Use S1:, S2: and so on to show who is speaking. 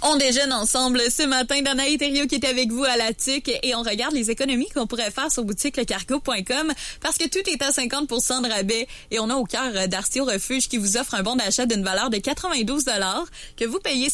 S1: On déjeune ensemble ce matin. Danaï Thériault qui est avec vous à la TUC et on regarde les économies qu'on pourrait faire sur boutiquelecargo.com parce que tout est à 50% de rabais et on a au cœur d'Artio Refuge qui vous offre un bon d'achat d'une valeur de 92 $ que vous payez